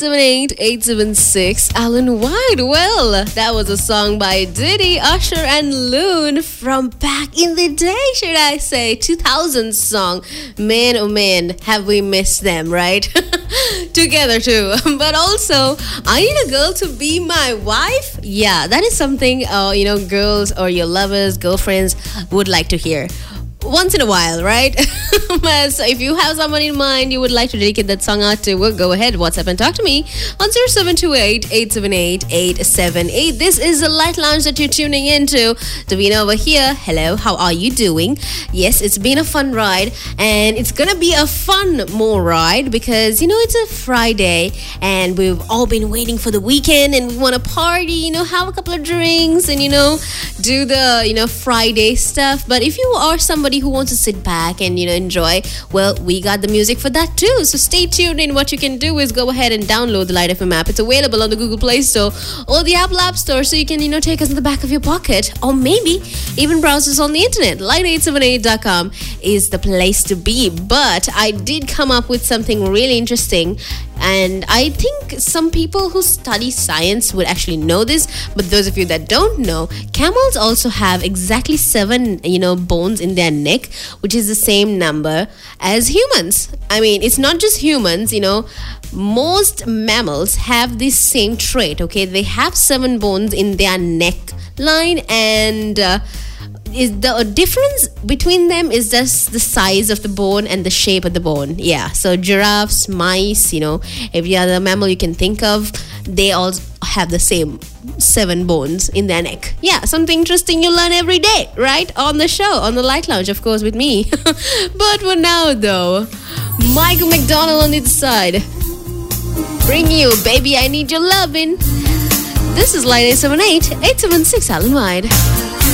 778-876 Alan White. Well, that was a song by Diddy, Usher and Loon from back in the day, should I say. 2000 song. Man, oh man, have we missed them, right? Together too. But also, I need a girl to be my wife. Yeah, that is something, girls or your lovers, girlfriends would like to hear. Once in a while, right? So if you have someone in mind you would like to dedicate that song out to, well, go ahead, WhatsApp and talk to me on 0728-878-878. This is the Light Lounge that you're tuning into. Davina over here. Hello, how are you doing? Yes, it's been a fun ride, and it's gonna be a fun more ride because, it's a Friday and we've all been waiting for the weekend and we want to party, have a couple of drinks and, do the, Friday stuff. But if you are somebody who wants to sit back and enjoy, well, we got the music for that too. So stay tuned in. What you can do is go ahead and download the Light FM app. It's available on the Google Play Store or the Apple App Store, so you can take us in the back of your pocket, or maybe even browse us on the internet. Light878.com is the place to be. But I did come up with something really interesting, and I think some people who study science would actually know this, but those of you that don't know, camels also have exactly 7, bones in their neck, which is the same number as humans. I mean, it's not just humans, most mammals have this same trait, okay? They have 7 bones in their neck line, and is the difference between them is just the size of the bone and the shape of the bone. Yeah, so giraffes, mice, every other mammal you can think of, they all have the same 7 bones in their neck. Yeah, something interesting you learn every day, right? On the show, on the Light Lounge, of course, with me. But for now, though, Michael McDonald on the side. Bring you, Baby, I Need Your Lovin'. This is Light 878-876 Alan White.